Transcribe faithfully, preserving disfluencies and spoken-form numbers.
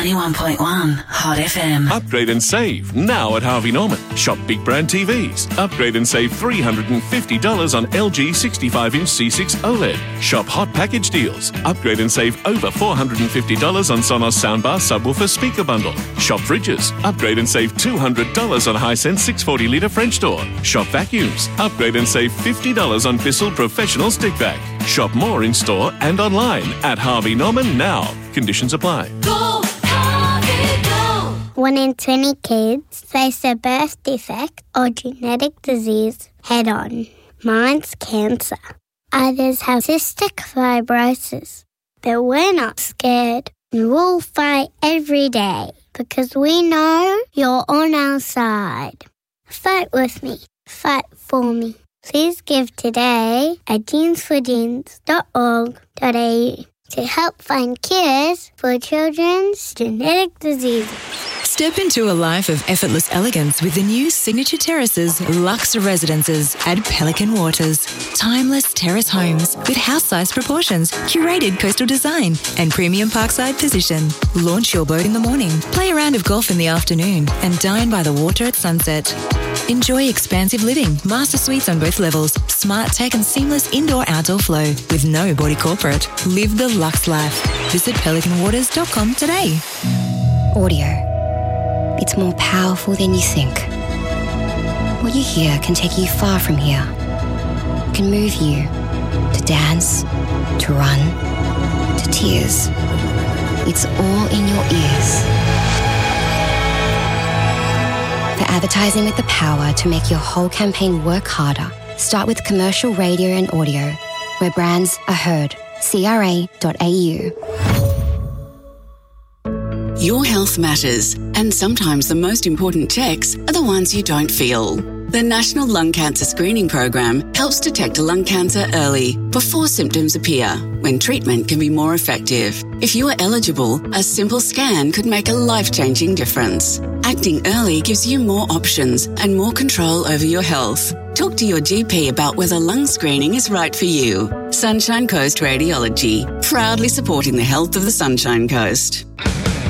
ninety-one point one Hot F M. Upgrade and save now at Harvey Norman. Shop big brand T Vs. Upgrade and save three hundred fifty dollars on L G sixty-five inch C six OLED. Shop hot package deals. Upgrade and save over four hundred fifty dollars on Sonos soundbar subwoofer speaker bundle. Shop fridges. Upgrade and save two hundred dollars on Hisense six hundred forty litre French door. Shop vacuums. Upgrade and save fifty dollars on Bissell Professional Stick Vac. Shop more in store and online at Harvey Norman now. Conditions apply. Go, Harvey, go! One in twenty kids face a birth defect or genetic disease head-on. Mine's cancer. Others have cystic fibrosis. But we're not scared. We'll fight every day because we know you're on our side. Fight with me. Fight for me. Please give today at jeans for jeans dot org dot a u to help find cures for children's genetic diseases. Step into a life of effortless elegance with the new Signature Terraces Luxe Residences at Pelican Waters. Timeless terrace homes with house-sized proportions, curated coastal design, and premium parkside position. Launch your boat in the morning, play a round of golf in the afternoon, and dine by the water at sunset. Enjoy expansive living, master suites on both levels, smart tech and seamless indoor-outdoor flow with no body corporate. Live the luxe life. Visit pelican waters dot com today. Audio. It's more powerful than you think. What you hear can take you far from here. It can move you to dance, to run, to tears. It's all in your ears. For advertising with the power to make your whole campaign work harder, start with commercial radio and audio, where brands are heard. C R A dot A U. Your health matters, and sometimes the most important checks are the ones you don't feel. The National Lung Cancer Screening Program helps detect lung cancer early, before symptoms appear, when treatment can be more effective. If you are eligible, a simple scan could make a life-changing difference. Acting early gives you more options and more control over your health. Talk to your G P about whether lung screening is right for you. Sunshine Coast Radiology, proudly supporting the health of the Sunshine Coast.